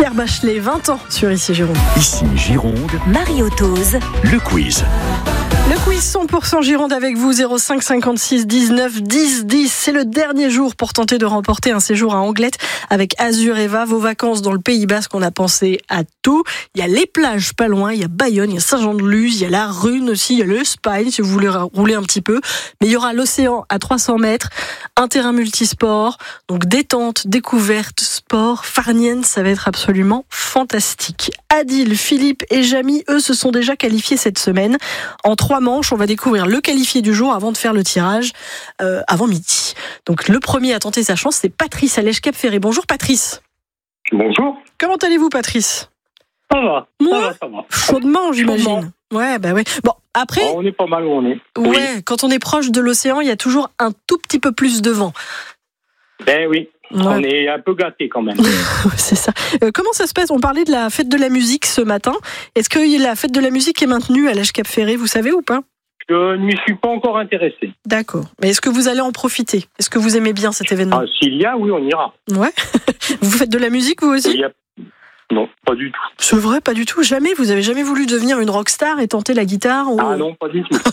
Pierre Bachelet, 20 ans sur Ici Gironde. Ici Gironde, Marie-Autose, le quiz. Le quiz 100% Gironde avec vous, 05 56 19 10 10. C'est le dernier jour pour tenter de remporter un séjour à Anglette avec Azureva. Vos vacances dans le Pays Basque, on a pensé à tout. Il y a les plages pas loin, il y a Bayonne, il y a Saint-Jean-de-Luz, il y a la Rune aussi, il y a l'Espagne si vous voulez rouler un petit peu. Mais il y aura l'océan à 300 mètres, un terrain multisport, donc détente, découverte, sport, farnienne, ça va être absolument fantastique. Adil, Philippe et Jamy, eux, se sont déjà qualifiés cette semaine. En 3 manches, on va découvrir le qualifié du jour avant de faire le tirage avant midi. Donc le premier à tenter sa chance, c'est Patrice à l'Èche-Cap-Ferré. Bonjour Patrice. Bonjour. Comment allez-vous Patrice ? Ça va, Moi, ça va. chaudement, j'imagine. Ouais, bah ouais. Bon, après, On est pas mal où on est. ouais, Oui. quand on est proche de l'océan, il y a toujours un tout petit peu plus de vent. Ben oui, Ouais. on est un peu gâtés quand même. C'est ça. Comment ça se passe ? On parlait de la fête de la musique ce matin. Est-ce que la fête de la musique est maintenue à l'Èche-Cap-Ferré, vous savez ou pas ? Je ne m'y suis pas encore intéressé. D'accord. Mais est-ce que vous allez en profiter ? Est-ce que vous aimez bien cet événement ? Ah, s'il y a, oui, on ira. Ouais. Vous faites de la musique vous aussi ? Il y a- Non, pas du tout. C'est vrai, pas du tout. Jamais. Vous avez jamais voulu devenir une rockstar et tenter la guitare ou... Ah non, pas du tout.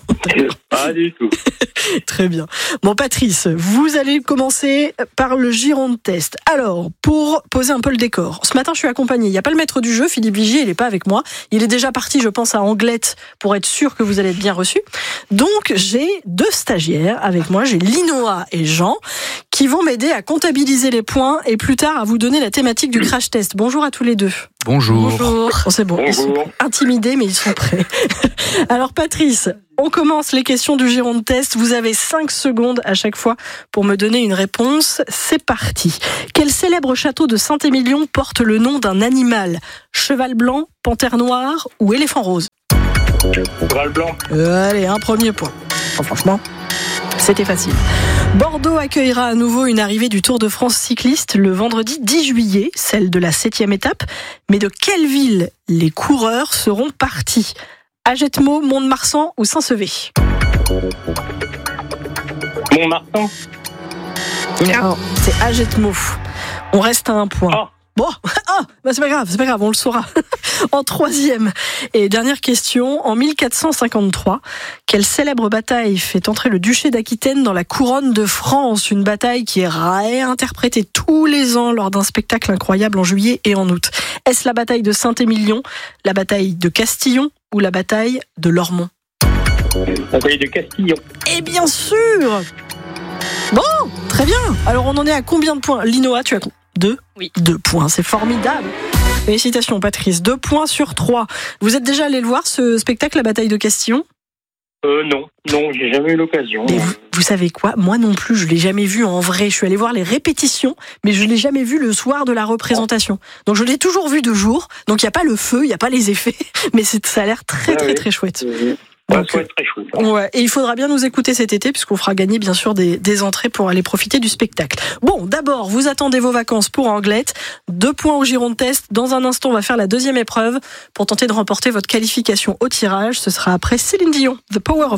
Pas du tout. Très bien. Bon, Patrice, vous allez commencer par le Gironde Test. Alors, pour poser un peu le décor, ce matin, je suis accompagnée. Il n'y a pas le maître du jeu, Philippe Vigier, il n'est pas avec moi. Il est déjà parti, je pense, à Anglette pour être sûr que vous allez être bien reçus. Donc, j'ai 2 stagiaires avec moi. J'ai Linoa et Jean qui vont m'aider à comptabiliser les points et plus tard à vous donner la thématique du crash test. Bonjour à tous les deux. Bonjour. Bonjour. Oh, c'est bon, ils sont Bonjour. intimidés, mais ils sont prêts. Alors Patrice, on commence les questions du Gironde Test. Vous avez 5 secondes à chaque fois pour me donner une réponse. C'est parti. Quel célèbre château de Saint-Émilion porte le nom d'un animal ? Cheval blanc, panthère noire ou éléphant rose ? Cheval blanc. Allez, un premier point. Oh, franchement, c'était facile. Bordeaux accueillera à nouveau une arrivée du Tour de France cycliste le vendredi 10 juillet, celle de la 7e étape. Mais de quelle ville les coureurs seront partis ? Agetmo, Mont-de-Marsan ou Saint-Sevé ? Mont-Marsan. Non, c'est Agetmo. On reste à un point. Ah. Bon, c'est pas grave, on le saura. En 3e et dernière question, en 1453, quelle célèbre bataille fait entrer le duché d'Aquitaine dans la couronne de France ? Une bataille qui est réinterprétée tous les ans lors d'un spectacle incroyable en juillet et en août. Est-ce la bataille de Saint-Émilion, la bataille de Castillon ou la bataille de Lormont ? La bataille de Castillon. Et bien sûr ! Bon, très bien. Alors on en est à combien de points ? Linoa, tu as 2 ? Oui. 2 points, c'est formidable. Félicitations Patrice, 2 points sur 3. Vous êtes déjà allé le voir ce spectacle, la bataille de Castillon ? Non, j'ai jamais eu l'occasion. Mais vous savez quoi ? Moi non plus, je l'ai jamais vu en vrai. Je suis allée voir les répétitions, mais je l'ai jamais vu le soir de la représentation. Donc je l'ai toujours vu de jour. Donc il n'y a pas le feu, il n'y a pas les effets, mais ça a l'air très chouette. Ça Donc, va être très chouette. ouais, et il faudra bien nous écouter cet été puisqu'on fera gagner bien sûr des entrées pour aller profiter du spectacle. Bon, d'abord, vous attendez vos vacances pour Anglette. 2 points au Gironde Test. Dans un instant, on va faire la 2e épreuve pour tenter de remporter votre qualification au tirage. Ce sera après Céline Dion, The Power of